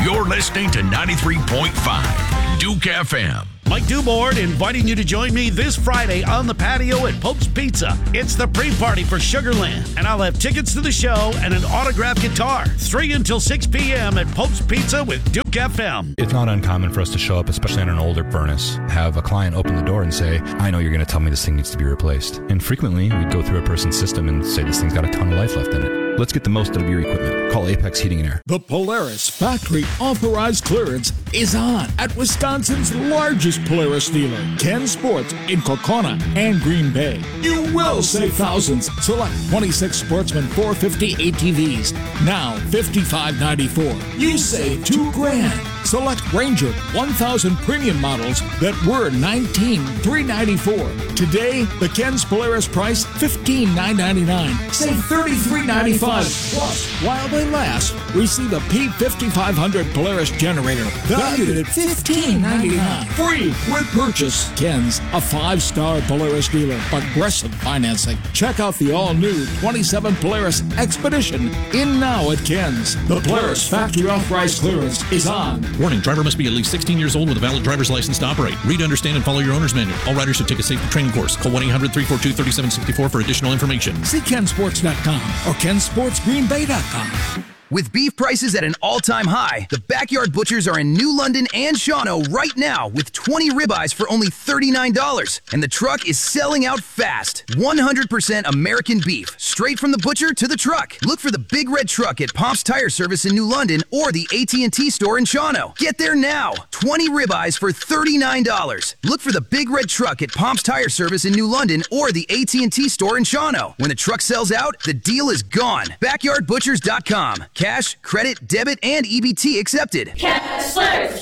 You're listening to 93.5 Duke FM. Mike Dubord inviting you to join me this Friday on the patio at Pope's Pizza. It's the pre-party for Sugarland, and I'll have tickets to the show and an autographed guitar. 3 until 6 p.m. at Pope's Pizza with Duke FM. It's not uncommon for us to show up, especially on an older furnace, have a client open the door and say, I know you're going to tell me this thing needs to be replaced. And frequently, we'd go through a person's system and say this thing's got a ton of life left in it. Let's get the most out of your equipment. Call Apex Heating and Air. The Polaris factory authorized clearance is on at Wisconsin's largest Polaris dealer, Ken Sports in Kokona and Green Bay. You will save thousands. Select 26 Sportsman 450 ATVs, now $55.94. You save $2,000. Select Ranger 1000 premium models that were $19,394. Today, the Ken's Polaris price $15,999. Save $33.95. Plus, while they last, receive a P5500 Polaris generator valued at $15,999. Free with purchase. Ken's, a 5-star Polaris dealer, progressive financing. Check out the all-new 27 Polaris Expedition in now at Ken's. The Polaris factory authorized clearance is on. Warning, driver must be at least 16 years old with a valid driver's license to operate. Read, understand, and follow your owner's manual. All riders should take a safety training course. Call 1-800-342-3764 for additional information. See KenSports.com or KenSportsGreenBay.com. With beef prices at an all-time high, the Backyard Butchers are in New London and Shawano right now with 20 ribeyes for only $39. And the truck is selling out fast. 100% American beef, straight from the butcher to the truck. Look for the Big Red Truck at Pomp's Tire Service in New London or the AT&T store in Shawano. Get there now. 20 ribeyes for $39. Look for the Big Red Truck at Pomp's Tire Service in New London or the AT&T store in Shawano. When the truck sells out, the deal is gone. BackyardButchers.com. Cash, credit, debit, and EBT accepted. Kessler's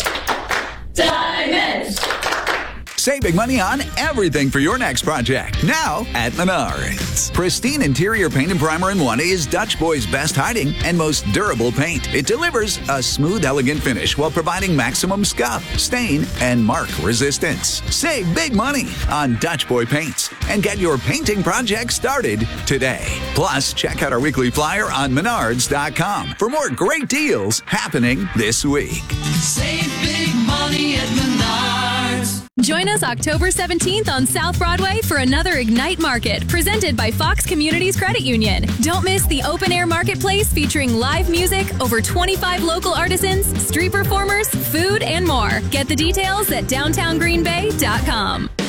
Diamonds. Save big money on everything for your next project. Now at Menards. Pristine interior paint and primer in one is Dutch Boy's best hiding and most durable paint. It delivers a smooth, elegant finish while providing maximum scuff, stain, and mark resistance. Save big money on Dutch Boy paints and get your painting project started today. Plus, check out our weekly flyer on Menards.com for more great deals happening this week. Save big money at Menards. Join us October 17th on South Broadway for another Ignite Market presented by Fox Communities Credit Union. Don't miss the open-air marketplace featuring live music, over 25 local artisans, street performers, food, and more. Get the details at downtowngreenbay.com.